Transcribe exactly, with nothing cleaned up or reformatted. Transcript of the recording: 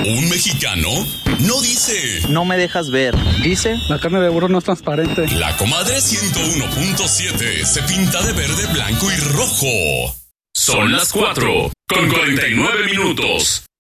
Un mexicano no dice: no me dejas ver. Dice: la carne de burro no es transparente. La comadre ciento uno punto siete se pinta de verde, blanco y rojo. Son las cuatro con cuarenta y nueve minutos.